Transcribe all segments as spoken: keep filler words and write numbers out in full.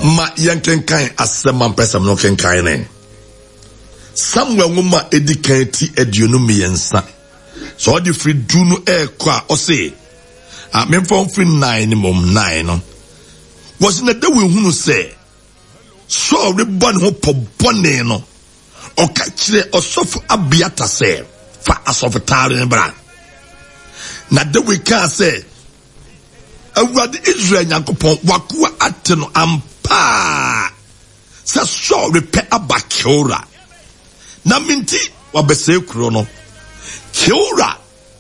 ma yenkenkan asema mpesa no kenkan ne Samuel ngoma edikan ti aduonu miensa so the free dunu e kwa o say a me from free nine mom nine no was na da we hunu say so re bon ho pobone no o ka kire osofu abiata say fa asofu tare bra na da we can say awurade Israel Nyankopon wakoa ate no ampa sa so re pe abakora na minti wabese kuro no kiora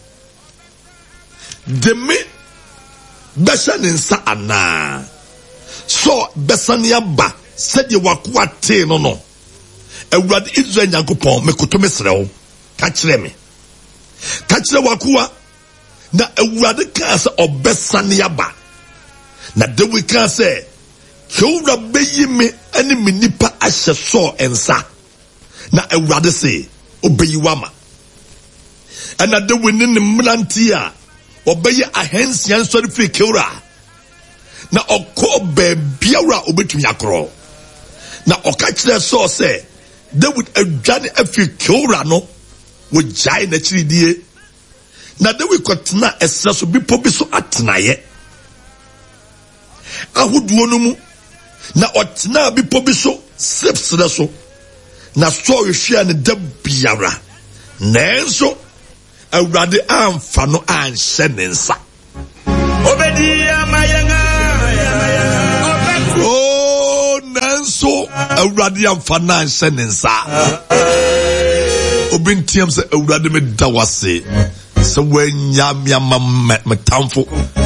de me besa ninsa ana so besa ne aba sede wakoa te no no awurade Israel Nyankopon mekoto mesrewo ka kire me ka kire wakoa na awurade ka se obesa ne aba na de we ka se kiora beyi me ani me nipa ahye so ensa na awurade se obeyi wama ana de we ne mlantia obeyi ahensia nsori fi kiora na okọ bebiara obetumi akro na oka kire so se David adwane afi kiora no wo jai na chiridie na de we kotena ese so bipo bi so atenaye ahoduo no mu na otena bipo bi so sepsre so na so hwehwe ne da biara nanso awurade amfa no anhye ne nsa obedia mayanga oh nanso awurade amfa no anhye ne nsa obintiam se awurade me da wase se wanya me metamfo